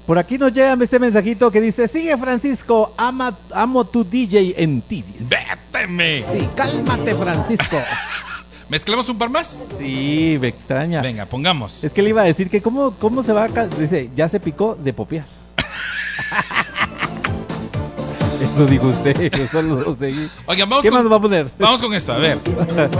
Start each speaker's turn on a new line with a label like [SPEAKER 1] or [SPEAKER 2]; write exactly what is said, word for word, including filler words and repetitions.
[SPEAKER 1] Por aquí nos llega este mensajito que dice: sigue Francisco, ama, amo tu D J en ti.
[SPEAKER 2] ¡Véteme!
[SPEAKER 1] Sí, cálmate Francisco.
[SPEAKER 2] ¿Mezclamos un par más?
[SPEAKER 1] Sí, me extraña.
[SPEAKER 2] Venga, pongamos.
[SPEAKER 1] Es que le iba a decir que cómo, cómo se va a... ca- Dice, ya se picó de popear. Eso dijo usted, yo solo lo seguí.
[SPEAKER 2] Oigan, vamos
[SPEAKER 1] ¿Qué
[SPEAKER 2] con,
[SPEAKER 1] más va a poner?
[SPEAKER 2] Vamos con esto, a ver.